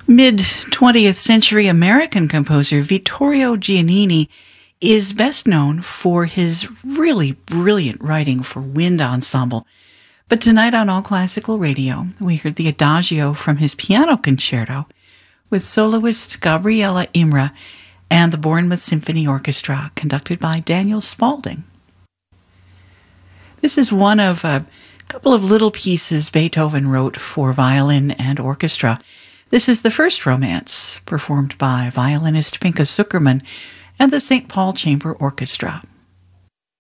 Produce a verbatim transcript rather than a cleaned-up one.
Mid-twentieth century American composer Vittorio Giannini is best known for his really brilliant writing for wind ensemble. But tonight on All Classical Radio, we heard the Adagio from his piano concerto with soloist Gabriela Imre and the Bournemouth Symphony Orchestra, conducted by Daniel Spaulding. This is one of a couple of little pieces Beethoven wrote for violin and orchestra. This is the first romance, performed by violinist Pinka Zuckerman and the Saint Paul Chamber Orchestra.